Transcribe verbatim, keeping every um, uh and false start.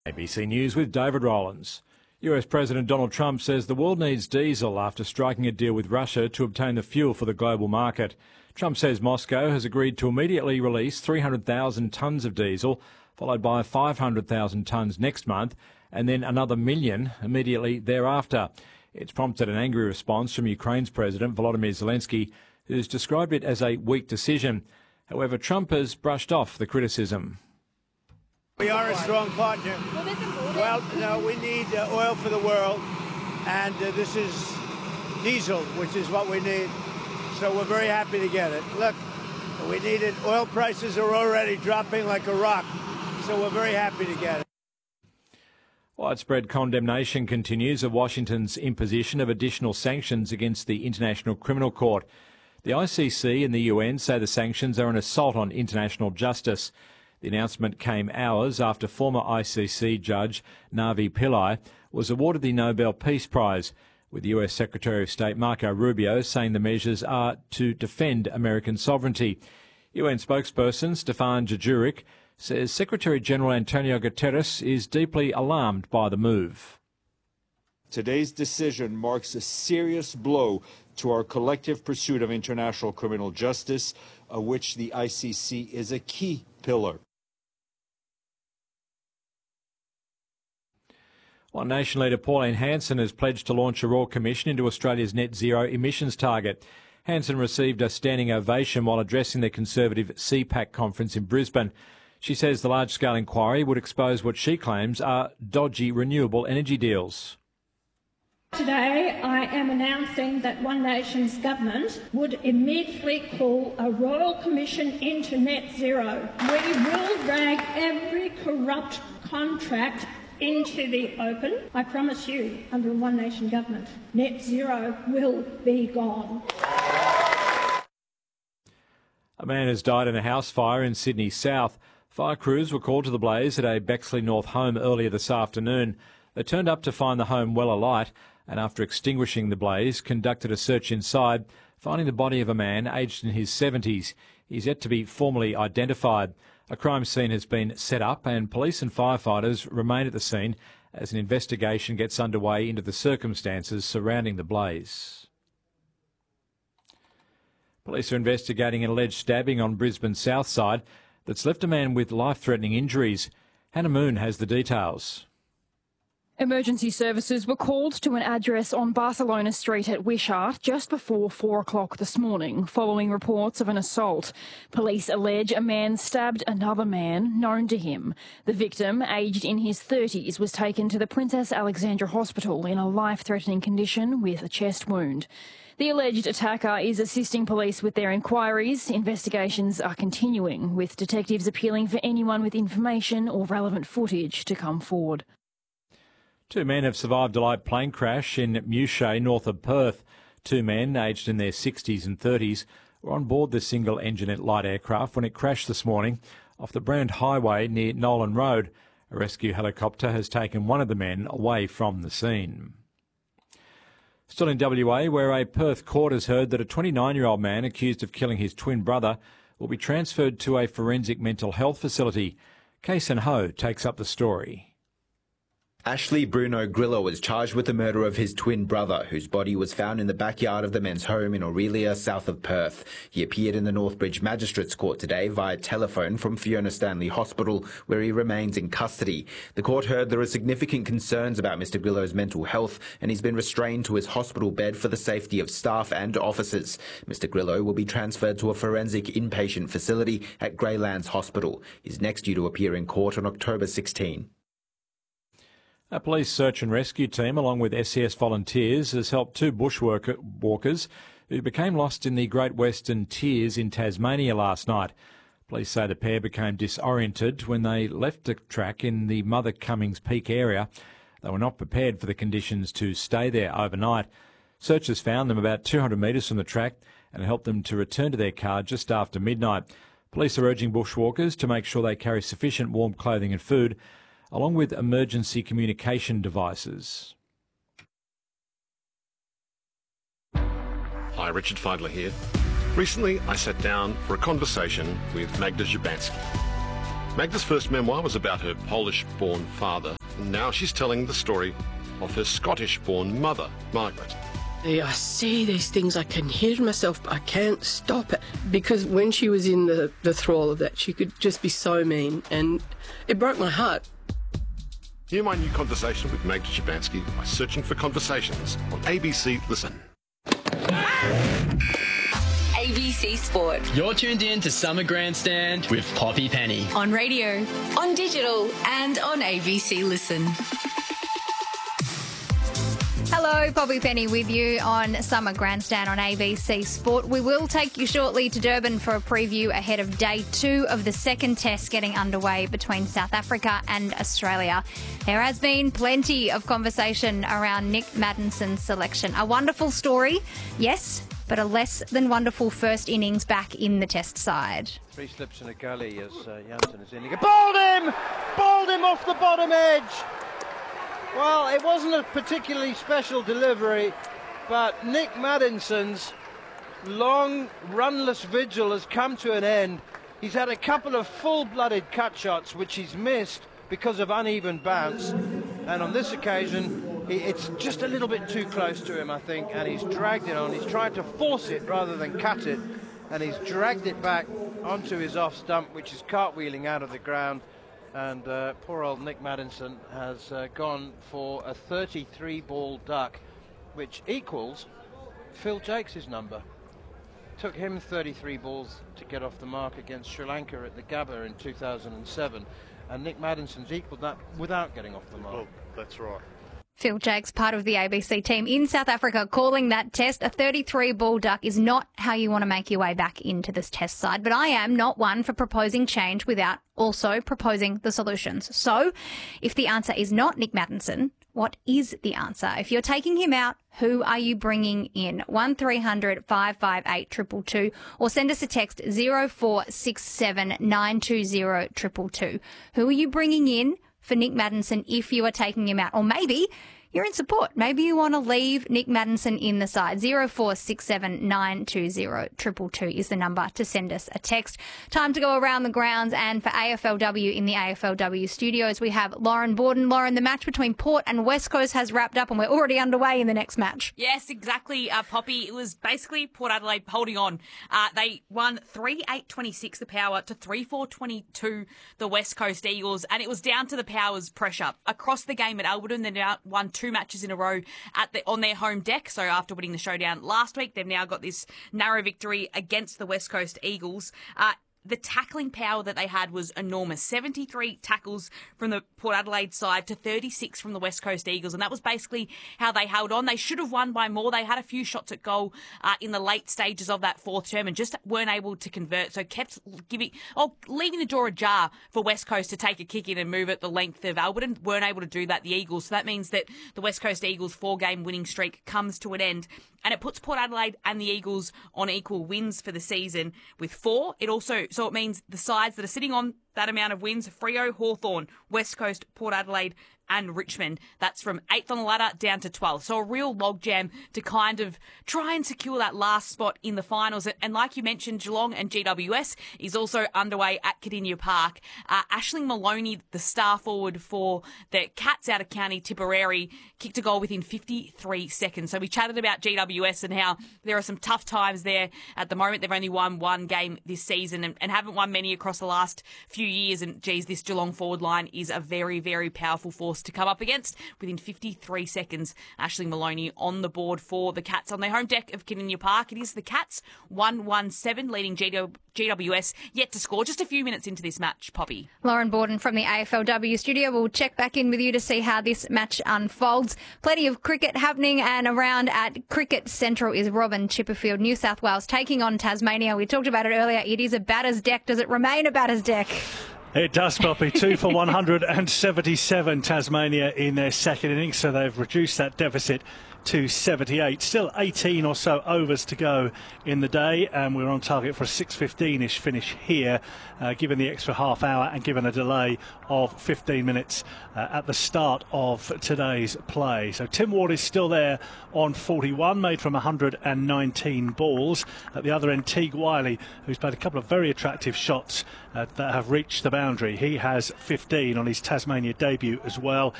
A B C News with David Rowlands. U S President Donald Trump says the world needs diesel after striking a deal with Russia to obtain the fuel for the global market. Trump says Moscow has agreed to immediately release three hundred thousand tonnes of diesel, followed by five hundred thousand tonnes next month, and then another million immediately thereafter. It's prompted an angry response from Ukraine's President Volodymyr Zelensky, who's described it as a weak decision. However, Trump has brushed off the criticism. We are a strong partner. Well, no, we need uh, oil for the world, and uh, this is diesel, which is what we need. So we're very happy to get it. Look, we need it. Oil prices are already dropping like a rock, so we're very happy to get it. Widespread condemnation continues of Washington's imposition of additional sanctions against the International Criminal Court. The I C C and the U N say the sanctions are an assault on international justice. The announcement came hours after former I C C judge Navi Pillai was awarded the Nobel Peace Prize, with U S Secretary of State Marco Rubio saying the measures are to defend American sovereignty. U N spokesperson Stefan Dujarric says Secretary-General Antonio Guterres is deeply alarmed by the move. Today's decision marks a serious blow to our collective pursuit of international criminal justice, of which the I C C is a key pillar. One Nation leader Pauline Hanson has pledged to launch a Royal Commission into Australia's net zero emissions target. Hanson received a standing ovation while addressing the Conservative C PAC conference in Brisbane. She says the large-scale inquiry would expose what she claims are dodgy renewable energy deals. Today I am announcing that One Nation's government would immediately call a Royal Commission into net zero. We will drag every corrupt contract into the open. I promise you, under a One Nation government, net zero will be gone. A man has died in a house fire in Sydney South. Fire crews were called to the blaze at a Bexley North home earlier this afternoon. They turned up to find the home well alight and, after extinguishing the blaze, conducted a search inside, finding the body of a man aged in his seventies. He's yet to be formally identified. A crime scene has been set up and police and firefighters remain at the scene as an investigation gets underway into the circumstances surrounding the blaze. Police are investigating an alleged stabbing on Brisbane's south side that's left a man with life-threatening injuries. Hannah Moon has the details. Emergency services were called to an address on Barcelona Street at Wishart just before four o'clock this morning, following reports of an assault. Police allege a man stabbed another man known to him. The victim, aged in his thirties, was taken to the Princess Alexandra Hospital in a life-threatening condition with a chest wound. The alleged attacker is assisting police with their inquiries. Investigations are continuing, with detectives appealing for anyone with information or relevant footage to come forward. Two men have survived a light plane crash in Mewshay, north of Perth. Two men, aged in their sixties and thirties, were on board the single-engine light aircraft when it crashed this morning off the Brand Highway near Nolan Road. A rescue helicopter has taken one of the men away from the scene. Still in W A, where a Perth court has heard that a twenty-nine-year-old man accused of killing his twin brother will be transferred to a forensic mental health facility. Kason Ho takes up the story. Ashley Bruno Grillo was charged with the murder of his twin brother, whose body was found in the backyard of the men's home in Aurelia, south of Perth. He appeared in the Northbridge Magistrates Court today via telephone from Fiona Stanley Hospital, where he remains in custody. The court heard there are significant concerns about Mister Grillo's mental health, and he's been restrained to his hospital bed for the safety of staff and officers. Mister Grillo will be transferred to a forensic inpatient facility at Greylands Hospital. He's next due to appear in court on October sixteenth. A police search and rescue team, along with S C S volunteers, has helped two bushwalkers who became lost in the Great Western Tiers in Tasmania last night. Police say the pair became disoriented when they left the track in the Mother Cummings Peak area. They were not prepared for the conditions to stay there overnight. Searchers found them about two hundred metres from the track and helped them to return to their car just after midnight. Police are urging bushwalkers to make sure they carry sufficient warm clothing and food, along with emergency communication devices. Hi, Richard Fidler here. Recently, I sat down for a conversation with Magda Szubanski. Magda's first memoir was about her Polish-born father, and now she's telling the story of her Scottish-born mother, Margaret. I see these things, I can hear myself, but I can't stop it. Because when she was in the, the thrall of that, she could just be so mean, and it broke my heart. Hear my new conversation with Magda Szubanski by searching for Conversations on A B C Listen. A B C Sport. You're tuned in to Summer Grandstand with Poppy Penny. On radio, on digital, and on A B C Listen. Hello, Poppy Penny with you on Summer Grandstand on A B C Sport. We will take you shortly to Durban for a preview ahead of day two of the second test getting underway between South Africa and Australia. There has been plenty of conversation around Nick Maddison's selection. A wonderful story, yes, but a less than wonderful first innings back in the test side. Three slips in a gully as uh, Jansen is in. He bowled him! Bowled him off the bottom edge! Well, it wasn't a particularly special delivery, but Nick Maddison's long, runless vigil has come to an end. He's had a couple of full-blooded cut shots, which he's missed because of uneven bounce. And on this occasion, he, it's just a little bit too close to him, I think, and he's dragged it on. He's tried to force it rather than cut it, and he's dragged it back onto his off stump, which is cartwheeling out of the ground. And uh, poor old Nick Maddison has uh, gone for a thirty-three ball duck, which equals Phil Jakes' number. Took him thirty-three balls to get off the mark against Sri Lanka at the Gabba in two thousand seven, and Nick Maddison's equalled that without getting off the mark. Oh, that's right. Phil Jakes, part of the A B C team in South Africa, calling that test a thirty-three ball duck is not how you want to make your way back into this test side. But I am not one for proposing change without also proposing the solutions. So if the answer is not Nick Maddison, what is the answer? If you're taking him out, who are you bringing in? one three hundred five five eight two two two or send us a text zero four six seven nine two zero two two two. Who are you bringing in for Nick Maddison if you are taking him out? Or maybe you're in support. Maybe you want to leave Nick Maddison in the side. zero four six seven nine two zero two two two is the number to send us a text. Time to go around the grounds, and for A F L W in the A F L W studios, we have Lauren Borden. Lauren, the match between Port and West Coast has wrapped up and we're already underway in the next match. Yes, exactly, uh, Poppy. It was basically Port Adelaide holding on. Uh, they won three eight twenty-six the Power to three four twenty-two the West Coast Eagles, and it was down to the Power's pressure. Across the game at Alberton, they now won two matches in a row at the, on their home deck. So after winning the showdown last week, they've now got this narrow victory against the West Coast Eagles. Uh, The tackling power that they had was enormous. seventy-three tackles from the Port Adelaide side to thirty-six from the West Coast Eagles. And that was basically how they held on. They should have won by more. They had a few shots at goal uh, in the late stages of that fourth term and just weren't able to convert. So kept giving, oh, leaving the door ajar for West Coast to take a kick in and move it the length of Alberton. Weren't able to do that, the Eagles. So that means that the West Coast Eagles four-game winning streak comes to an end. And it puts Port Adelaide and the Eagles on equal wins for the season with four. It also, so it means the sides that are sitting on that amount of wins, Freo, Hawthorn, West Coast, Port Adelaide and Richmond. That's from eighth on the ladder down to twelfth. So a real logjam to kind of try and secure that last spot in the finals. And like you mentioned, Geelong and G W S is also underway at Kardinia Park. Uh, Aisling Maloney, the star forward for the Cats out of County Tipperary, kicked a goal within fifty-three seconds. So we chatted about G W S and how there are some tough times there at the moment. They've only won one game this season and, and haven't won many across the last few years. And geez, this Geelong forward line is a very, very powerful force to come up against. Within fifty-three seconds, Aisling Maloney on the board for the Cats on their home deck of Kardinia Park. It is the Cats one one seven leading G W S yet to score just a few minutes into this match, Poppy. Lauren Borden from the A F L W studio. We'll check back in with you to see how this match unfolds. Plenty of cricket happening, and around at Cricket Central is Robin Chipperfield, New South Wales taking on Tasmania. We talked about it earlier. It is a batter's deck. Does it remain a batter's deck? It does, Poppy. Two for one hundred seventy-seven Tasmania in their second innings, so they've reduced that deficit to seventy-eight. Still eighteen or so overs to go in the day, and we're on target for a six fifteen-ish finish here, uh, given the extra half hour and given a delay of fifteen minutes uh, at the start of today's play. So Tim Ward is still there on forty-one, made from one hundred nineteen balls. At the other end, Teague Wiley, who's played a couple of very attractive shots uh, that have reached the boundary. He has fifteen on his Tasmania debut as well.